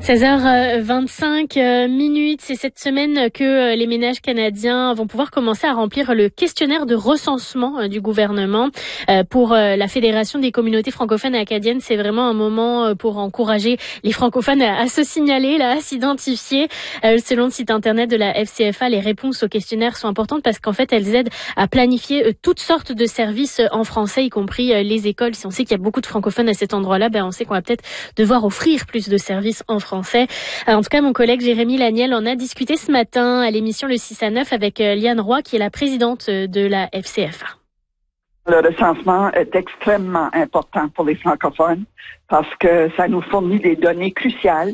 16h25 C'est cette semaine que les ménages canadiens vont pouvoir commencer à remplir le questionnaire de recensement du gouvernement. Pour la Fédération des communautés francophones et acadiennes, c'est vraiment un moment pour encourager les francophones à se signaler, à s'identifier. Selon le site internet de la FCFA, les réponses au questionnaire sont importantes parce qu'en fait, elles aident à planifier toutes sortes de services en français, y compris les écoles. Si on sait qu'il y a beaucoup de francophones à cet endroit-là, on sait qu'on va peut-être devoir offrir plus de services en français. En tout cas, mon collègue Jérémy Laniel en a discuté ce matin à l'émission Le 6 à 9 avec Liane Roy, qui est la présidente de la FCFA. Le recensement est extrêmement important pour les francophones parce que ça nous fournit des données cruciales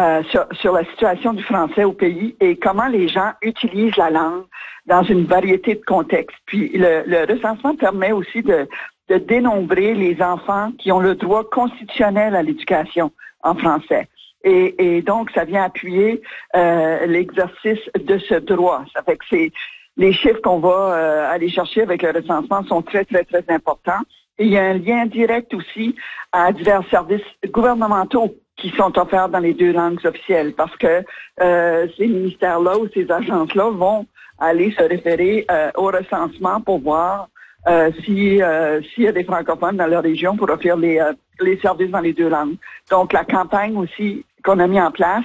sur la situation du français au pays et comment les gens utilisent la langue dans une variété de contextes. Puis le recensement permet aussi de dénombrer les enfants qui ont le droit constitutionnel à l'éducation en français. Et donc, ça vient appuyer l'exercice de ce droit. Ça fait que les chiffres qu'on va aller chercher avec le recensement sont très, très, très importants. Et il y a un lien direct aussi à divers services gouvernementaux qui sont offerts dans les deux langues officielles parce que ces ministères-là ou ces agences-là vont aller se référer au recensement pour voir s'il y a des francophones dans leur région pour offrir les services dans les deux langues. Donc, la campagne aussi qu'on a mis en place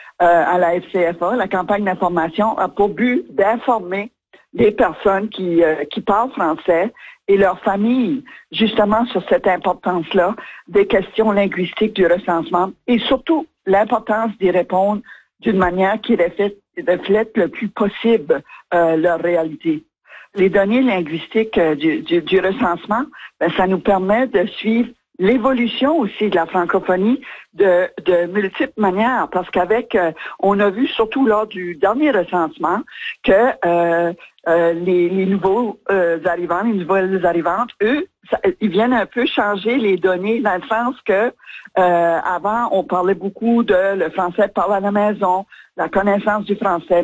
à la FCFA, la campagne d'information, a pour but d'informer les personnes qui parlent français et leurs familles, justement sur cette importance-là des questions linguistiques du recensement et surtout l'importance d'y répondre d'une manière qui reflète le plus possible leur réalité. Les données linguistiques du recensement, ça nous permet de suivre l'évolution aussi de la francophonie de multiples manières, parce qu'avec, on a vu surtout lors du dernier recensement que les nouveaux arrivants, les nouvelles arrivantes, eux, ils viennent un peu changer les données dans le sens que avant, on parlait beaucoup de le français parle à la maison, la connaissance du français.